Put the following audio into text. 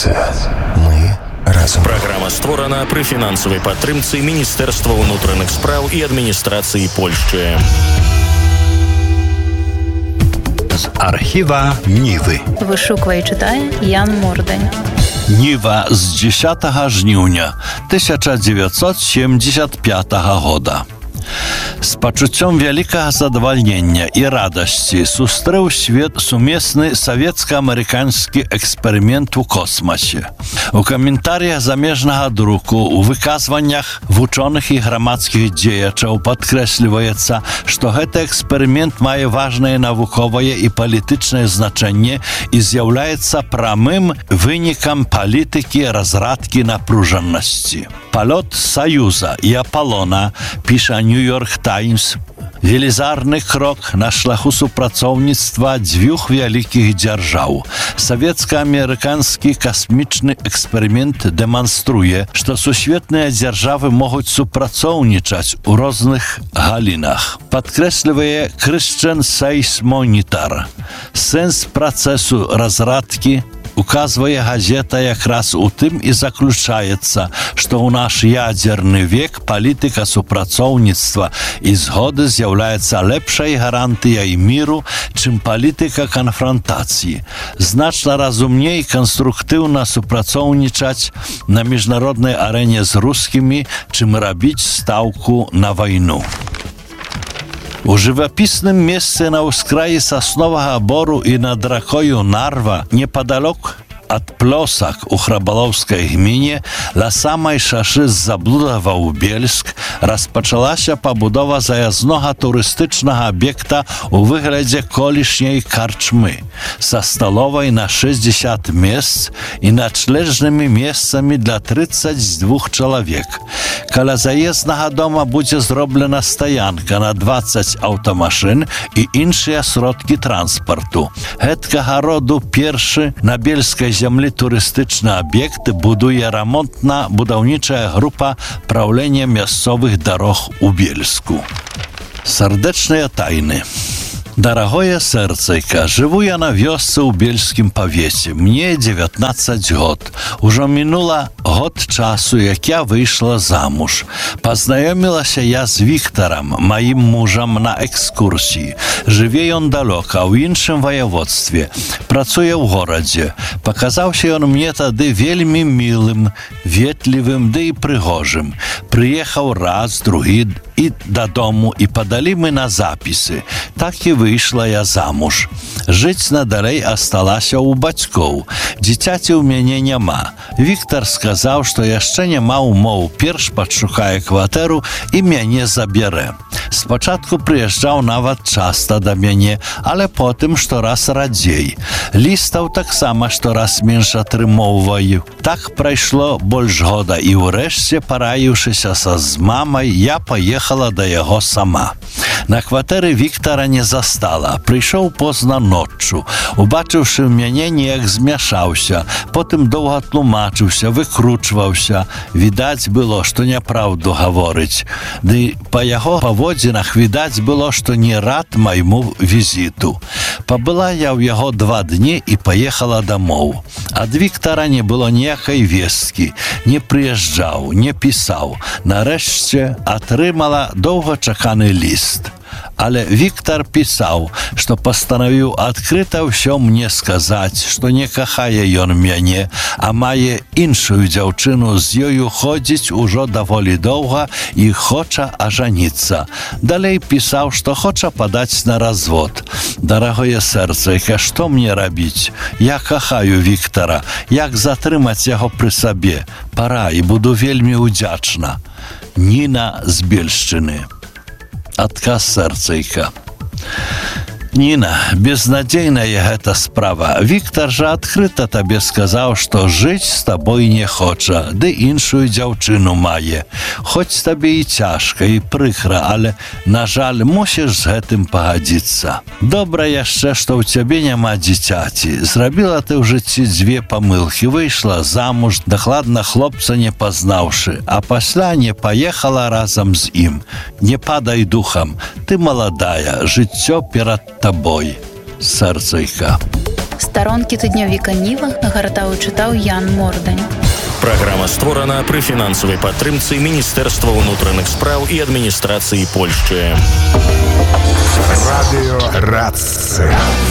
Радыёстанцыя. Мы разам. Праграма створана пры фінансавай падтрымцы Міністэрства ўнутраных спраў і адміністрацыі Польшчы. З архіва Нівы. Вышуквае і чытае Ян Мордань. Ніва з 10 жніўня 1975 года. З пачуццём вялікага задавальнення і радасці сустрэў свет сумесны савецка-амерыканскі эксперымент у космасе. У каментарыях замежнага друку, у выказваннях вучоных і грамадскіх дзеячаў падкрэсліваецца, што гэты эксперымент мае важнае навуковае і палітычнае значэнне і з'яўляецца прамым вынікам палітыкі разрадкі напружанасці. Палёт Саюза і Апалона, піша Нью-Йорк Таймс, велізарны крок на шляху супрацоўніцтва дзвюх вялікіх дзяржаў. Савецка-амерыканскі касмічны эксперымент дэманструе, што сусветныя дзяржавы могуць супрацоўнічаць у розных галінах. Падкрэслівае Christian Science Monitor. Сэнс працэсу разрадкі указвае газета якраз у тым і заключаецца, што ў наш ядзерны век палітыка супрацоўніцтва і згоды з'яўляецца лепшай гарантыяй міру, чым палітыка канфронтацыі. Значна разумней канструктыўна супрацоўнічаць на міжнароднай арэне з рускімі, чым рабіць стаўку на вайну. У жывапісным месцы на ўскраі сасновага бору і над ракою Нарва, непадалёк ад Плосак у Храбалоўскай гміне, ля самай шашы з Заблудава ў Бельск распачалася пабудова заязнога турыстычнага аб'екта у выглядзе колішняй карчмы са сталовай на 60 месц і начлежнымі месцамі для 32 чалавек. Каля заезднага дома будзе зроблена стаянка на 20 аўтамашын і іншыя сродкі транспарту. Гэткага роду першы на бельскай зямлі турыстычны аб'ект будуе рамонтна-будаўнічая група праўлення мясцовых дарог у Бельску. Сардэчныя тайны. Дарагое сэрцайка, жыву я на вёсцы ў бельскім павеце. Мне 19 год. Ужо мінула год часу, як я выйшла замуж. Пазнаёмілася я з Віктарам, маім мужам, на экскурсіі. Жыве ён далёка, ў іншым ваяводстве. Працуе ў горадзе. Паказаўся ён мне тады вельмі мілым, ветлівым, ды і прыгожым. Прыехаў раз, другі і дадому, і падалі мы на запісы. Так і выйшла я замуж. Жыць надалей асталася ў бацькоў. Дзіцяці ў мяне няма. Віктар сказаў, што яшчэ няма умоў. Перш падшукае кватэру і мяне забярэ. Спачатку прыязджаў нават часта да мяне, але потым штораз радзей. Лістаў таксама штораз менш атрымоўваю. Так прайшло больш года і ўрэшце, параіўшыся з мамай, я паехала да яго сама. На кватэры Віктара не застала. Прыйшоў позна ноччу. Убачыўшы мяне, неяк змяшаўся. Потым доўга тлумачыўся, выкручваўся. Відаць было, што няпраўду гаворыць. Ды па яго паводзінах відаць было, што не рад майму візіту. Пабыла я ў яго 2 дні і паехала дамоў. Ад Віктара не было ніякай весткі. Не прыязджаў, не пісаў. Нарэшце атрымала доўгачаканы ліст. Але Віктар пісаў, што пастанавіў адкрыта ўсё мне сказаць, што не кахае ён мяне, а мае іншую дзяўчыну, з ёю ходзіць ужо даволі доўга і хоча ажаніцца. Далей пісаў, што хоча падаць на развод. Дарагое сэрцайка, што мне рабіць? Я кахаю Віктара. Як затрымаць яго пры сабе? Пара, і буду вельмі ўдзячна. Ніна з Бельшчыны. Адказ сэрцайка. Ніна, безнадзейная гэта справа. Віктар жа адкрыта табе сказаў, што жыць з табой не хоча, ды іншую дзяўчыну мае. Хоць табе і цяжка, і прыкра, але, на жаль, мусіш з гэтым пагадзіцца. Добра яшчэ, што ў цябе няма дзіцяці. Зрабіла ты ў жыцці 2 памылкі. Выйшла замуж, дакладна хлопца не пазнаўшы, а пасля не паехала разам з ім. Не падай духам. Ты маладая, жыццё перад табой. Сэрцайка. Старонкі тыднёвіка Ніва гартаў і чытаў Ян Мордань. Праграма створана пры фінансавай падтрымцы Міністэрства ўнутраных спраў і адміністрацыі Польшчы. Радыё Рацыя.